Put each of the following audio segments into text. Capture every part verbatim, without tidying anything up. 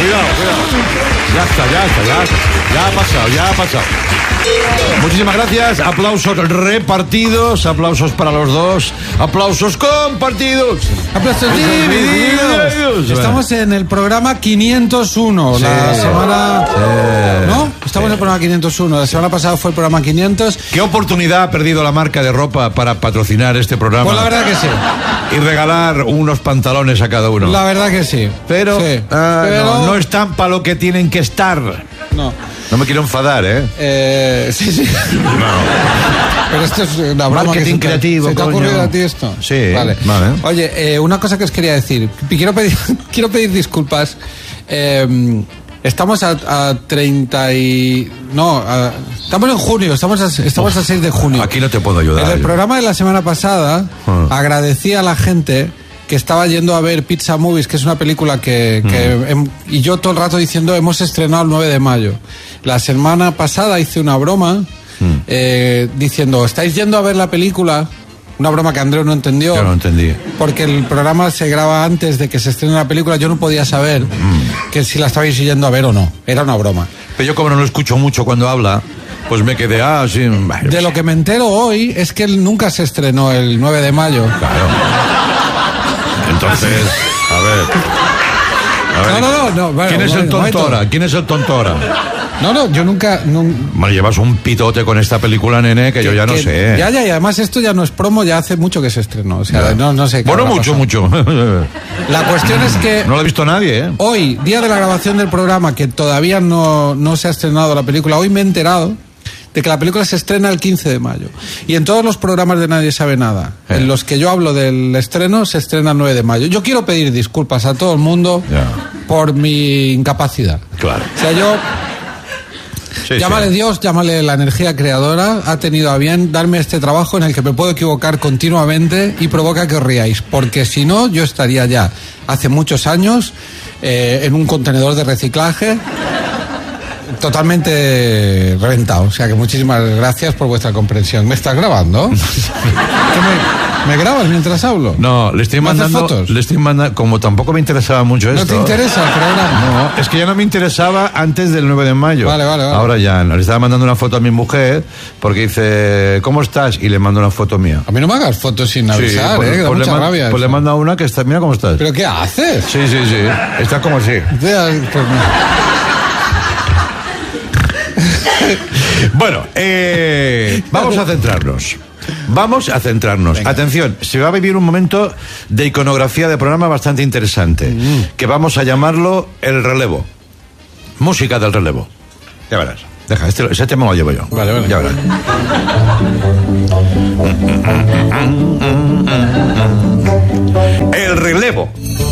cuidado, cuidado. Ya está, ya está, ya está. Ya ha pasado, ya ha pasado. Muchísimas gracias, aplausos repartidos, aplausos para los dos, aplausos compartidos, aplausos divididos. Estamos en el programa quinientos uno, sí, la semana... Sí, ¿no? Estamos sí. en el programa quinientos uno, la semana pasada fue el programa quinientos. ¿Qué oportunidad ha perdido la marca de ropa para patrocinar este programa? Pues la verdad que sí. Y regalar unos pantalones a cada uno. La verdad que sí. Pero, sí. Ah, Pero... No, no están para lo que tienen que estar. No. No me quiero enfadar, ¿eh? Eh, sí, sí. No. Pero esto es una broma. Marketing que creativo, ¿Se te ha coño. ocurrido a ti esto? Sí. Vale. vale. Oye, eh, una cosa que os quería decir. Quiero pedir, quiero pedir disculpas. Eh, estamos a, a treinta y... No, a, estamos en junio, estamos a, estamos a seis de junio. Aquí no te puedo ayudar. En el yo. programa de la semana pasada, uh. agradecí a la gente... que estaba yendo a ver Pizza Movies, que es una película que, que mm. hem, y yo todo el rato diciendo hemos estrenado el nueve de mayo. La semana pasada hice una broma mm. eh, diciendo, ¿estáis yendo a ver la película? Una broma que Andreu no entendió. Yo no entendí. Porque el programa se graba antes de que se estrene la película. Yo no podía saber mm. que si la estabais yendo a ver o no. Era una broma. Pero yo como no lo escucho mucho cuando habla, pues me quedé así. De lo que me entero hoy es que él nunca se estrenó el nueve de mayo. Claro. Entonces, a ver. A ver no, no, no, no. Bueno, ¿Quién es bueno, el tontora? ¿Quién es el tontora? No, no, yo nunca... No... Bueno, llevas un pitote con esta película, nene, que, que yo ya no que, sé. Ya, ya, y además esto ya no es promo, ya hace mucho que se estrenó. O sea, no, no sé qué. Bueno, mucho, mucho. La cuestión es que... No lo ha visto nadie, ¿eh? Hoy, día de la grabación del programa, que todavía no, no se ha estrenado la película, hoy me he enterado de que la película se estrena el quince de mayo. Y en todos los programas de Nadie Sabe Nada, eh. en los que yo hablo del estreno, se estrena el nueve de mayo. Yo quiero pedir disculpas a todo el mundo yeah. por mi incapacidad. Claro. O sea, yo... Sí, llámale sí. Dios, llámale la energía creadora, ha tenido a bien darme este trabajo en el que me puedo equivocar continuamente y provoca que os riáis. Porque si no, yo estaría ya hace muchos años eh, en un contenedor de reciclaje... totalmente reventado. O sea que muchísimas gracias por vuestra comprensión. ¿Me estás grabando? ¿Me, ¿Me grabas mientras hablo? No, le estoy mandando fotos. Le estoy mandando, como tampoco me interesaba mucho esto. ¿No te interesa el programa? No, es que ya no me interesaba antes del nueve de mayo. Vale, vale, vale. Ahora ya no. Le estaba mandando una foto a mi mujer porque dice, ¿cómo estás? Y le mando una foto mía. A mí no me hagas fotos sin avisar, sí, pues, eh, que da pues mucha le rabia. Pues eso. le mando una que está, mira cómo estás. ¿Pero qué haces? Sí, sí, sí. Está como así. Pues, bueno, eh, vamos a centrarnos. Vamos a centrarnos. Venga. Atención, se va a vivir un momento de iconografía de programa bastante interesante, mm. que vamos a llamarlo el relevo. Música del relevo. Ya verás. Deja, este, ese tema lo llevo yo. Vale, vale. Ya verás. El relevo.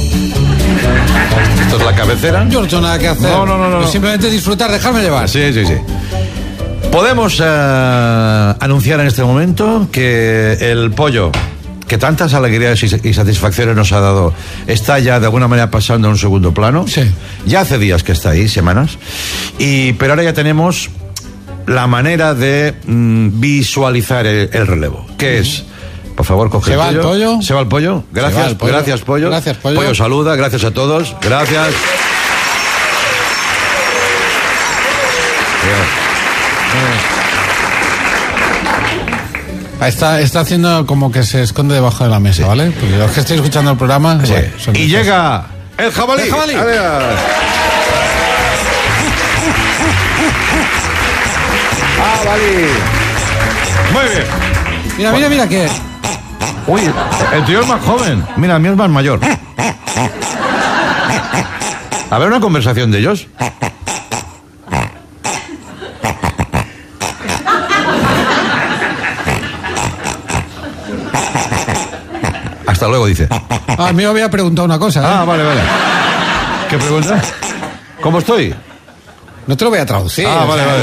Esto es la cabecera. Yo no tengo nada que hacer. No, no, no, no. Pues simplemente disfrutar, dejarme llevar. Sí, sí, sí. Podemos uh, anunciar en este momento que el pollo, que tantas alegrías y satisfacciones nos ha dado, está ya de alguna manera pasando a un segundo plano. Sí. Ya hace días que está ahí, semanas. Y, pero ahora ya tenemos la manera de mm, visualizar el, el relevo. ¿Qué uh-huh. es? Por favor, coge ¿Se va el pollo? ¿Se va el pollo? Gracias, el pollo. gracias, pollo. Gracias, pollo. Pollo saluda, gracias a todos. Gracias. Está, está haciendo como que se esconde debajo de la mesa, sí. ¿Vale? Porque los que estáis escuchando el programa... Sí. Bueno, son y llega el jabalí. El jabalí. Jabalí. Muy bien. Mira, mira, mira que... Uy, el tío es más joven. Mira, el mío es más mayor. A ver, una conversación de ellos. Hasta luego, dice. Ah, a mí me había preguntado una cosa, ¿eh? Ah, vale, vale. ¿Qué pregunta? ¿Cómo estoy? No te lo voy a traducir. Ah, vale, sea, vale.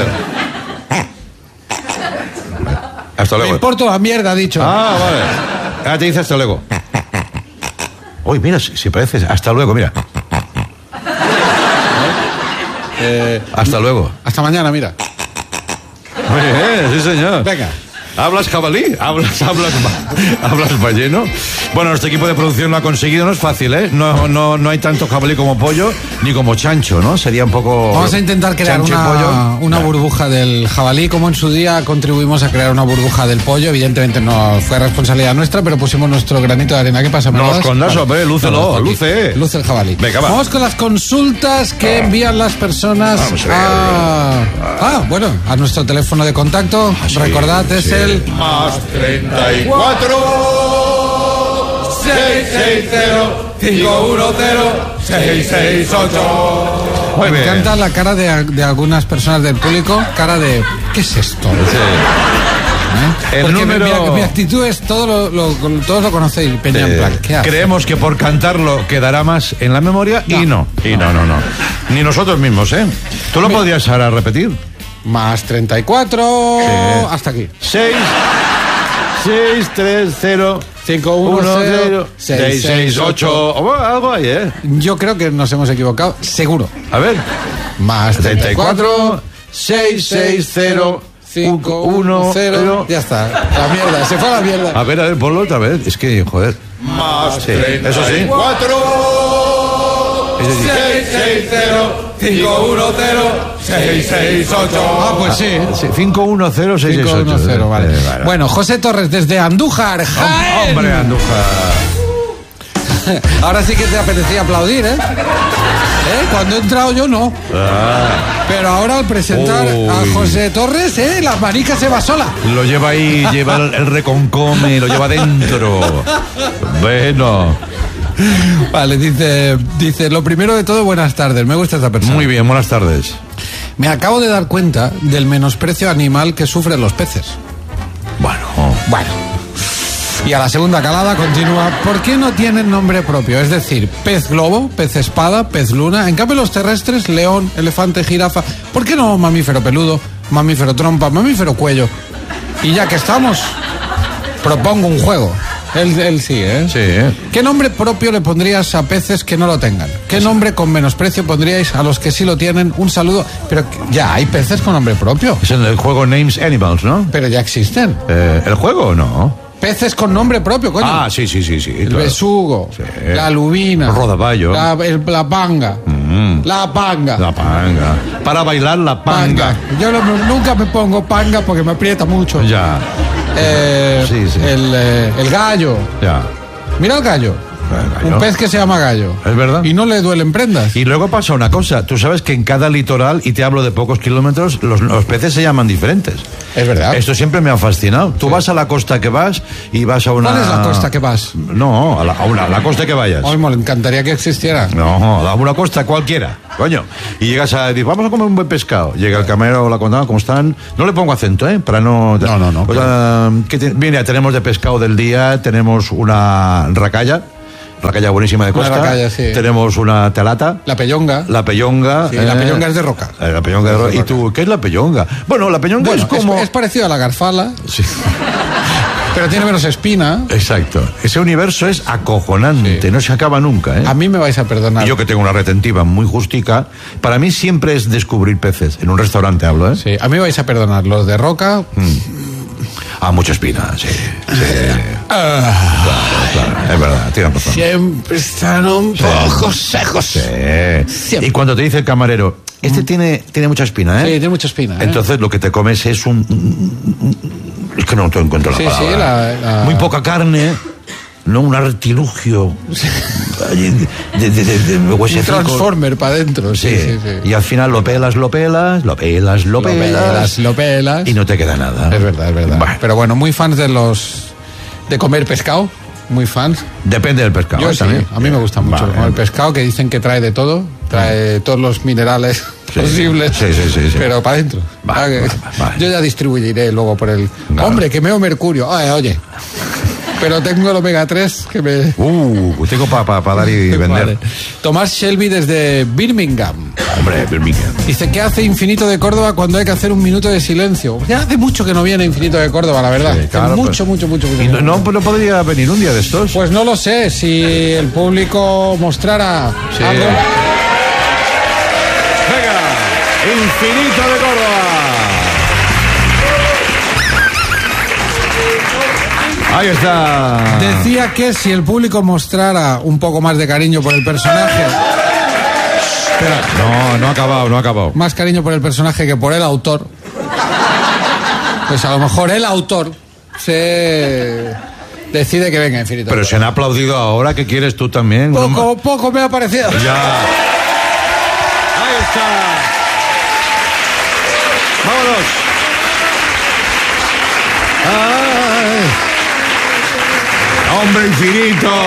Hasta luego. Me importa la mierda, ha dicho. Ah, vale. Ahora te dice hasta luego. Uy, mira, si, si parece. Hasta luego, mira. Eh, hasta luego. Hasta mañana, mira. Muy bien, sí, señor. Venga. ¿Hablas jabalí? ¿Hablas, hablas, hablas balleno? Bueno, nuestro equipo de producción lo ha conseguido, no es fácil, ¿eh? No, no, no hay tanto jabalí como pollo, ni como chancho, ¿no? Sería un poco... Vamos a intentar crear una, una burbuja del jabalí, como en su día contribuimos a crear una burbuja del pollo. Evidentemente no fue responsabilidad nuestra, pero pusimos nuestro granito de arena. ¿Qué pasa? No escondas, hombre, lúcelo, luce. Luce el jabalí. Venga, va. Vamos con las consultas que envían las personas a... Ah, bueno, a nuestro teléfono de contacto. Ah, sí, recordad, es sí. el... Más treinta y cuatro seis seis cero cinco uno cero seis seis ocho. Me bien. encanta la cara de, de algunas personas del público, cara de ¿qué es esto? Sí. ¿Eh? Porque número... mi, mi, mi actitud es todo lo, lo, todos lo conocéis, Peña en plan. ¿Qué hace? Creemos que por cantarlo quedará más en la memoria no. y no, y no, no, no. Ni nosotros mismos, ¿eh? ¿Tú lo me... podrías ahora repetir? Más treinta y cuatro, sí. hasta aquí. seis, seis, tres, cero, cinco, uno, cero, seis, seis, ocho. Oh, algo ahí, ¿eh? Yo creo que nos hemos equivocado, seguro. A ver. Más treinta y cuatro, seis, seis, cero, cinco, uno, cero. Ya está, la mierda, se fue a la mierda. A ver, a ver, ponlo otra vez. Es que, joder. Más sí, eso sí. cuatro, seis, seis, cero. cinco uno cero seis seis ocho. Ah, pues sí. sí cinco uno cero seis seis ocho. cinco uno cero, vale. Eh, vale. Bueno, José Torres desde Andújar, Jaén. Hombre, Andújar. Ahora sí que te apetecía aplaudir, ¿eh? ¿Eh? Cuando he entrado yo no. Ah. Pero ahora al presentar Uy. a José Torres, ¿eh? La manica se va sola. Lo lleva ahí, lleva el, el reconcome, lo lleva dentro. Bueno. Vale, dice, dice, lo primero de todo, buenas tardes, me gusta esta persona. Muy bien, buenas tardes. Me acabo de dar cuenta del menosprecio animal que sufren los peces. Bueno. Bueno. Y a la segunda calada continúa, ¿por qué no tienen nombre propio? Es decir, pez globo, pez espada, pez luna. En cambio los terrestres, león, elefante, jirafa. ¿Por qué no mamífero peludo, mamífero trompa, mamífero cuello? Y ya que estamos, propongo un juego. Él, él sí, ¿eh? Sí, ¿eh? ¿Qué nombre propio le pondrías a peces que no lo tengan? ¿Qué nombre con menosprecio pondríais a los que sí lo tienen? Un saludo. Pero ya hay peces con nombre propio. Es en el juego Names Animals, ¿no? Pero ya existen. Eh, ¿El juego o no? Peces con nombre propio, coño. Ah, sí, sí, sí, sí. El claro. besugo, sí. la lubina, el rodaballo, la, el, la panga, mm. la panga. La panga. Para bailar la panga. panga. Yo no, nunca me pongo panga porque me aprieta mucho. Ya. Eh, sí, sí. El, eh, el gallo. Ya. Mira el gallo. Un pez que se llama gallo. Es verdad. Y no le duelen prendas. Y luego pasa una cosa. Tú sabes que en cada litoral, y te hablo de pocos kilómetros, los, los peces se llaman diferentes. Es verdad. Esto siempre me ha fascinado. Tú sí. vas a la costa que vas y vas a una... ¿Cuál es la costa que vas? No, a la, a una, a la costa que vayas. Ay, me encantaría que existiera. No, a una costa cualquiera, coño. Y llegas a decir, vamos a comer un buen pescado. Llega el camarero o la contadora, ¿cómo están? No le pongo acento, ¿eh? Para no... No, no, no. O sea, ¿qué te... Mira, tenemos de pescado del día, tenemos una racalla. Racalla buenísima de costa. Racalla, sí. Tenemos una telata. La pellonga. La pellonga. Sí, eh, la pellonga es de roca. Eh, la pellonga de roca. ¿Y tú qué es la pellonga? Bueno, la pellonga bueno, es como... Es, es parecido a la garfala. Sí. Pero tiene menos espina. Exacto. Ese universo es acojonante. Sí. No se acaba nunca, ¿eh? A mí me vais a perdonar. Y yo que tengo una retentiva muy justica, para mí siempre es descubrir peces. En un restaurante hablo, ¿eh? Sí, a mí me vais a perdonar. Los de roca... Mm. Ah, mucha espina, sí. sí. Ah, claro, claro, es verdad, tiene razón. Siempre están un sí. poco secos. Sí. Y cuando te dice el camarero, este mm. tiene, tiene mucha espina, ¿eh? Sí, tiene mucha espina. ¿eh? Entonces lo que te comes es un... Es que no te encuentro la sí, palabra. Sí, la, la... Muy poca carne, no un artilugio. de, de, de, de, de un transformer para adentro. Sí, sí, sí, sí. Y al final lo pelas, lo pelas, lo pelas, lo, lo pelas, pelas, lo pelas. Y no te queda nada. Es verdad, es verdad. Bueno. Pero bueno, muy fans de los... de comer pescado. Muy fans. Depende del pescado. Yo sí, también. A mí me gusta mucho vale. comer pescado, que dicen que trae de todo. Trae todos los minerales sí, posibles. Sí, sí, sí, sí. Pero para adentro. Vale, vale, vale. Yo ya distribuiré luego por el... Claro. Hombre, que meo mercurio. Ay, oye... Pero tengo el omega tres que me... Uh, tengo para pa, pa dar y vender. Vale. Tomás Shelby desde Birmingham. Hombre, Birmingham. Dice, ¿qué hace Infinito de Córdoba cuando hay que hacer un minuto de silencio? Ya hace mucho que no viene Infinito de Córdoba, la verdad. Sí, claro, mucho, pues, mucho, mucho, mucho. ¿Y no, no, no podría venir un día de estos? Pues no lo sé, si el público mostrara sí. algo... Venga, Infinito de Córdoba. Ahí está. Decía que si el público mostrara un poco más de cariño por el personaje... Espera. No, no ha acabado, no ha acabado. Más cariño por el personaje que por el autor. Pues a lo mejor el autor se decide que venga Infinito. Pero se han aplaudido ahora, ¿qué quieres tú también? Poco, No... poco me ha parecido. Ya. Ahí está. Vámonos. Ay. Hombre Infinito.